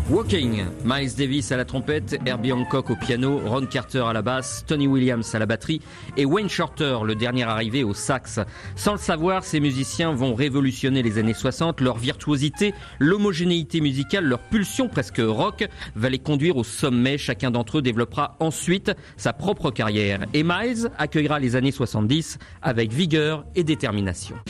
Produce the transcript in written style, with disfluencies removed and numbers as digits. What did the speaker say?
Walking, Miles Davis à la trompette, Herbie Hancock au piano, Ron Carter à la basse, Tony Williams à la batterie et Wayne Shorter, le dernier arrivé, au sax. Sans le savoir, ces musiciens vont révolutionner les années 60. Leur virtuosité, l'homogénéité musicale, leur pulsion presque rock va les conduire au sommet. Chacun d'entre eux développera ensuite sa propre carrière. Et Miles accueillera les années 70 avec vigueur et détermination.